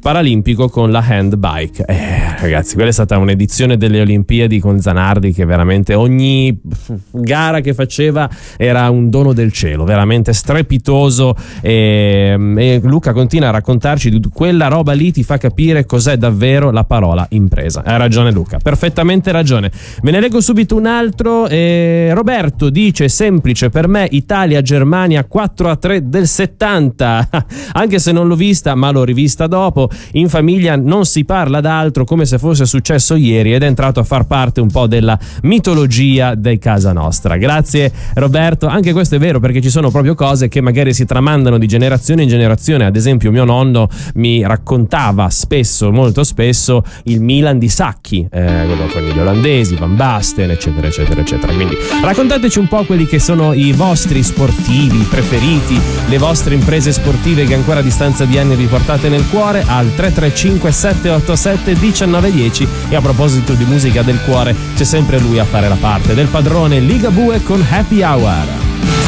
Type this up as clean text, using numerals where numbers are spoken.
paralimpico con la handbike. Ragazzi, quella è stata un'edizione delle Olimpiadi con Zanardi che veramente ogni gara che faceva era un dono del cielo, veramente strepitoso, e Luca continua a raccontarci di quella roba lì, ti fa capire cos'è davvero la parola impresa. Ha ragione Luca, perfettamente ragione. Ve ne leggo subito un altro. Roberto dice: semplice per me, Italia-Germania 4-3 del 70. Anche se non l'ho vista, ma l'ho rivista dopo. In famiglia non si parla d'altro, come se fosse successo ieri, ed è entrato a far parte un po' della mitologia di casa nostra. Grazie Roberto, anche questo è vero, perché ci sono proprio cose che magari si tramandano di generazione in generazione. Ad esempio mio nonno mi raccontava spesso, molto spesso, il Milan di Sacchi, quello con gli olandesi, Van Basten, eccetera eccetera eccetera. Quindi raccontateci un po' quelli che sono i vostri sportivi preferiti, le vostre imprese sportive che ancora a distanza di anni vi portate nel cuore, al 335 787 1910. E a proposito di musica del cuore, c'è sempre lui a fare la parte del padrone, Ligabue con Happy Hour.